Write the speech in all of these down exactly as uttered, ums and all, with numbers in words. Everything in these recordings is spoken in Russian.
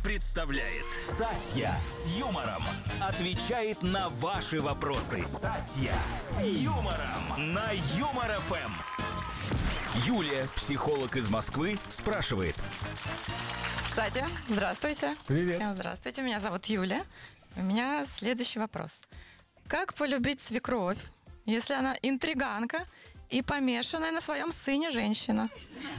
представляет Сатья с юмором отвечает на ваши вопросы. Сатья с юмором на Юмор эф эм. Юлия, психолог из Москвы, спрашивает. Сатя, здравствуйте. Привет. Всем здравствуйте, меня зовут Юля. У меня следующий вопрос. Как полюбить свекровь, если она интриганка и помешанная на своем сыне женщина?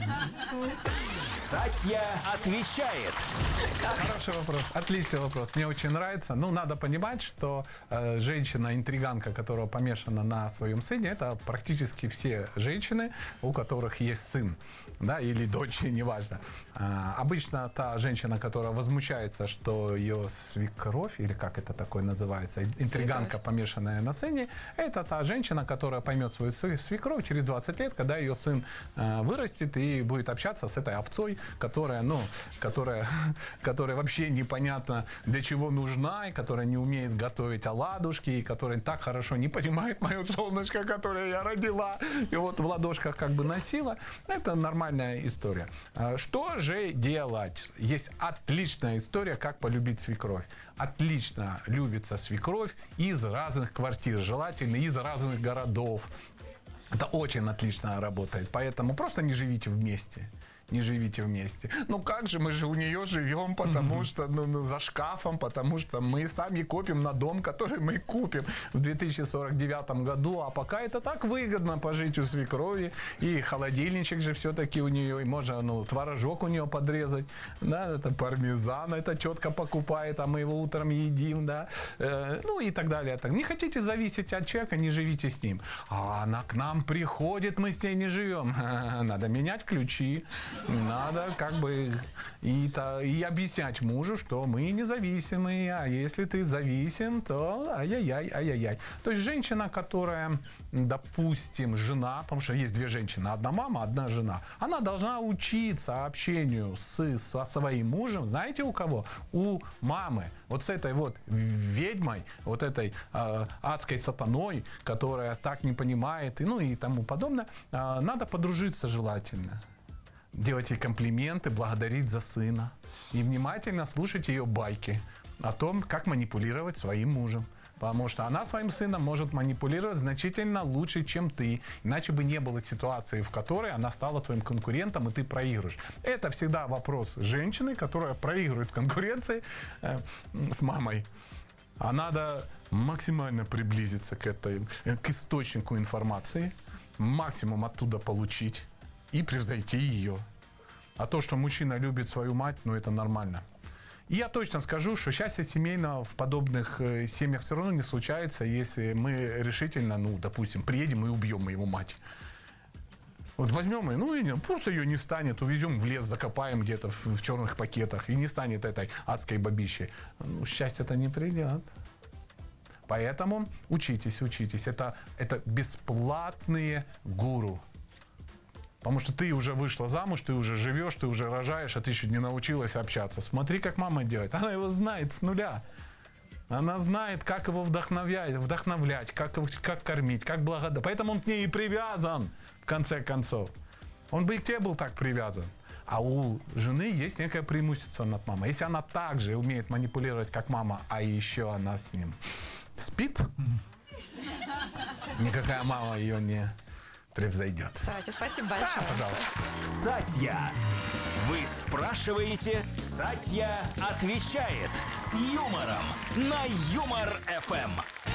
Сатья отвечает. Хороший вопрос, отличный вопрос. Мне очень нравится. Ну, надо понимать, что э, женщина-интриганка, которая помешана на своем сыне, это практически все женщины, у которых есть сын, да, или дочь, неважно. А, обычно та женщина, которая возмущается, что ее свекровь, или как это такое называется, интриганка, свекровь, помешанная на сыне, это та женщина, которая поймет свою свекровь через двадцать лет, когда ее сын э, вырастет и будет общаться с этой овцой, которая, ну, которая, которая вообще непонятно для чего нужна, и которая не умеет готовить оладушки, и которая так хорошо не понимает мое солнышко, которое я родила, и вот в ладошках как бы носила. Это нормальная история. Что же делать? Есть отличная история, как полюбить свекровь. Отлично любится свекровь из разных квартир, желательно из разных городов. Это очень отлично работает, поэтому просто не живите вместе. Не живите вместе. Ну как же, мы же у нее живем, потому mm-hmm. что ну, ну, за шкафом, потому что мы сами копим на дом, который мы купим в две тысячи сорок девятом году, а пока это так выгодно пожить у свекрови, и холодильничек же все-таки у нее, и можно ну, творожок у нее подрезать, да, это пармезан, это тетка покупает, а мы его утром едим, да, э, ну и так далее. Так. Не хотите зависеть от человека, не живите с ним. А она к нам приходит, мы с ней не живем. Надо менять ключи. Надо как бы и, то, и объяснять мужу, что мы независимые, а если ты зависим, то ай-яй-яй, ай-яй-яй. То есть женщина, которая, допустим, жена, потому что есть две женщины, одна мама, одна жена, она должна учиться общению с, со своим мужем, знаете, у кого? У мамы. Вот с этой вот ведьмой, вот этой э, адской сатаной, которая так не понимает, и, ну и тому подобное, э, надо подружиться желательно. Делать ей комплименты, благодарить за сына. И внимательно слушать ее байки о том, как манипулировать своим мужем. Потому что она своим сыном может манипулировать значительно лучше, чем ты. Иначе бы не было ситуации, в которой она стала твоим конкурентом, и ты проигрываешь. Это всегда вопрос женщины, которая проигрывает в конкуренции э, с мамой. А надо максимально приблизиться к, этой, к источнику информации, максимум оттуда получить и превзойти ее. А то, что мужчина любит свою мать, ну, это нормально. И я точно скажу, что счастье семейного в подобных э, семьях все равно не случается, если мы решительно, ну, допустим, приедем и убьем его мать. Вот возьмем ее, ну, и просто ее не станет, увезем в лес, закопаем где-то в, в черных пакетах, и не станет этой адской бабищей. Ну, счастье-то не придет. Поэтому учитесь, учитесь. Это, это бесплатные гуру. Потому что ты уже вышла замуж, ты уже живешь, ты уже рожаешь, а ты еще не научилась общаться. Смотри, как мама делает. Она его знает с нуля. Она знает, как его вдохновлять, вдохновлять как, как кормить, как благодарить. Поэтому он к ней и привязан, в конце концов. Он бы и к тебе был так привязан. А у жены есть некое преимущество над мамой. Если она так же умеет манипулировать, как мама, а еще она с ним спит, никакая мама ее не превзойдет. Сатя, спасибо большое. Да, пожалуйста. Сатья. Вы спрашиваете, Сатья отвечает с юмором на Юмор эф эм.